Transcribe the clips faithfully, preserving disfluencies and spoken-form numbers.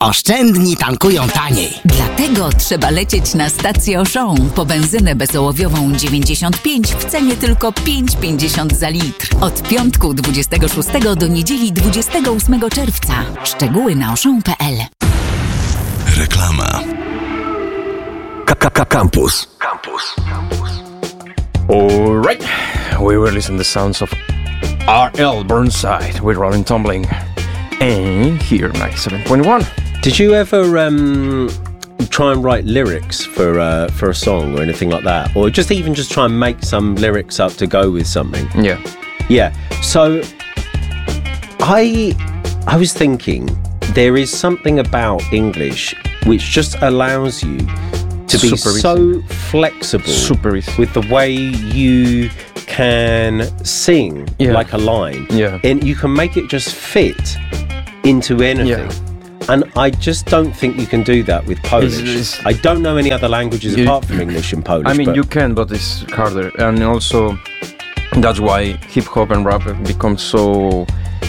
Oszczędni tankują taniej. Dlatego trzeba lecieć na stację Auchan po benzynę bezołowiową dziewięćdziesiąt pięć w cenie tylko pięć pięćdziesiąt za litr. Od piątku dwudziestego szóstego do niedzieli dwudziestego ósmego czerwca. Szczegóły na auchan kropka p l. Reklama. Campus. Campus. All right, we were listening to the sounds of R L Burnside with Rolling Tumbling, and here ninety-seven point one. Did you ever um, try and write lyrics for uh, for a song or anything like that, or just even just try and make some lyrics up to go with something? Yeah, yeah. So I I was thinking there is something about English which just allows you to be Super so easy. flexible Super easy. with the way you can sing Yeah. like a line, Yeah. and you can make it just fit into anything. Yeah. And I just don't think you can do that with Polish. It's- it's- I don't know any other languages You- apart from English and Polish. I mean but you can, but it's harder, and also that's why hip hop and rap have become so.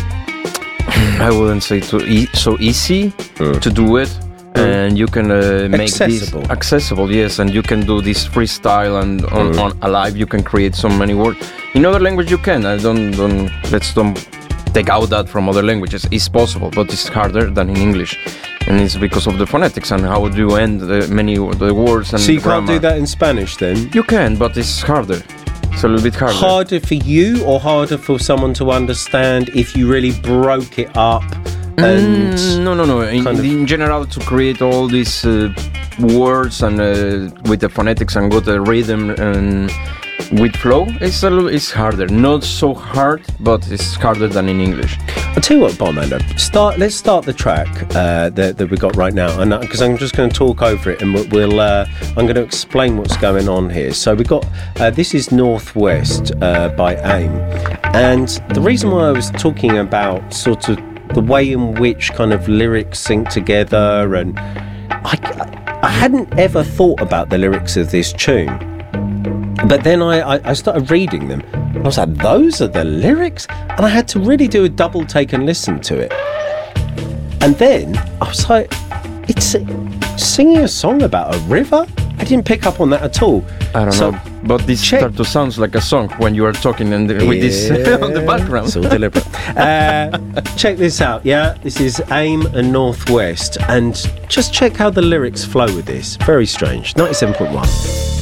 I wouldn't say too e- so easy Mm. to do it. And you can uh, make Accessible. this accessible, yes, and you can do this freestyle, and on, Mm. on Alive you can create so many words. In other language you can. I don't don't let's don't take out that from other languages. It's possible, but it's harder than in English, and it's because of the phonetics and how do you end the many the words and so you can't grammar. do that in Spanish then? You can, but it's harder. It's a little bit harder. Harder for you or harder for someone to understand if you really broke it up? And Mm, no, no, no. In, kind of- in general, to create all these uh, words and uh, with the phonetics and with the rhythm and with flow, it's a little, it's harder. Not so hard, but it's harder than in English. I'll tell you what, Barmander, start. Let's start the track uh, that that we got right now, and because I'm just going to talk over it, and we'll. we'll uh, I'm going to explain what's going on here. So we got uh, this is Northwest uh, by AIM, and the reason why I was talking about sort of the way in which kind of lyrics sync together, and I, I hadn't ever thought about the lyrics of this tune. But then I, I, I started reading them. I was like, those are the lyrics? And I had to really do a double take and listen to it. And then I was like, it's singing a song about a river? I didn't pick up on that at all. I don't So, know, but this check- start to sound like a song when you are talking and with this on the background. It's all deliberate. uh, check this out, yeah? This is AIM and Northwest. And just check how the lyrics flow with this. Very strange. ninety-seven point one.